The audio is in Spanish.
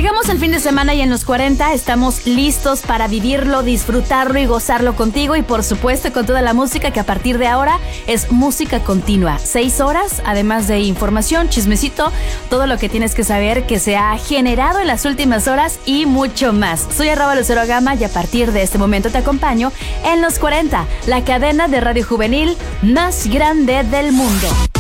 Llegamos al fin de semana y en los 40 estamos listos para vivirlo, disfrutarlo y gozarlo contigo y por supuesto con toda la música que a partir de ahora es música continua. 6 horas, además de información, chismecito, todo lo que tienes que saber que se ha generado en las últimas horas y mucho más. Soy @LuceroGama y a partir de este momento te acompaño en los 40, la cadena de radio juvenil más grande del mundo.